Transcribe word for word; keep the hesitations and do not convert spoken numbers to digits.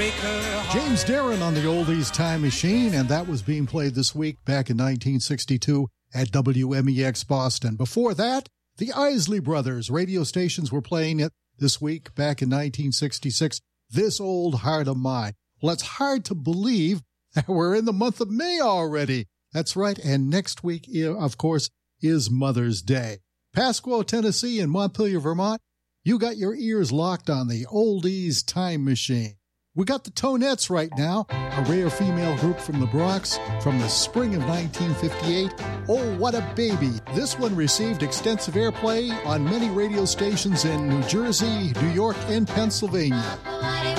break her heart. James Darren on the Oldies Time Machine, and that was being played this week back in nineteen sixty-two at W M E X Boston. Before that, the Isley Brothers radio stations were playing it this week back in nineteen sixty-six, This Old Heart of Mine. Well, it's hard to believe that we're in the month of May already. That's right, and next week, of course, is Mother's Day. Pasquo, Tennessee, and Montpelier, Vermont, you got your ears locked on the Oldies Time Machine. We got the Tonettes right now, a rare female group from the Bronx from the spring of nineteen fifty-eight. Oh, what a baby. This one received extensive airplay on many radio stations in New Jersey, New York, and Pennsylvania.